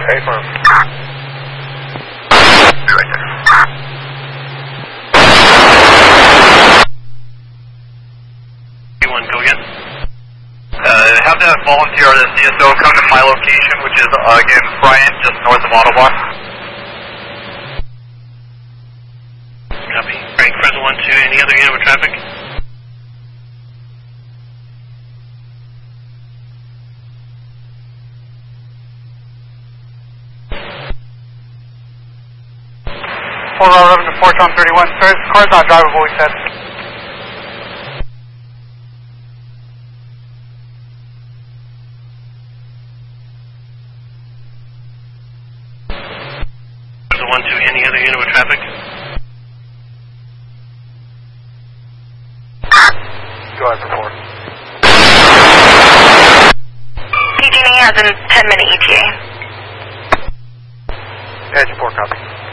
Hey, firm. Be right there. Go again. Have that volunteer or the CSO come to my location, which is, again, Bryant, just north of Autobahn. Copy. Frank, present 1-2, any other unit with traffic? Fort Lauderdale to Fort Tom 31. Sir, this car's not drivable, we said. Present 1-2, any other unit with traffic? Go ahead, report. PG&E has a 10-minute ETA. Edge report, copy.